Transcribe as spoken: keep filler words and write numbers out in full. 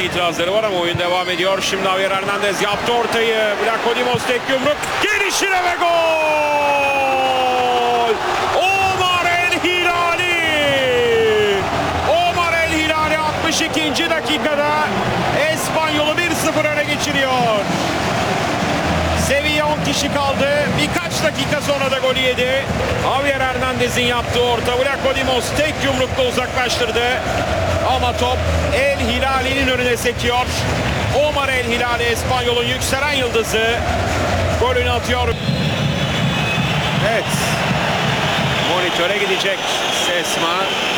itirazları var ama oyun devam ediyor. Şimdi Javier Hernandez yaptı ortayı. Vlaco Dimos tek yumruk. Gelişine ve gol! Omar El Hilali! Omar El Hilali altmış ikinci dakikada Espanyol'u bir sıfır öne geçiriyor. Sevilla on kişi kaldı. Birkaç dakika sonra da golü yedi. Javier Hernandez'in yaptığı orta. Vlaco Dimos tek yumrukla uzaklaştırdı. Ama top El Hilali'nin önüne sekiyor. Omar El Hilali Espanyol'un yükselen yıldızı. Golünü atıyor. Evet. Monitöre gidecek Sesma.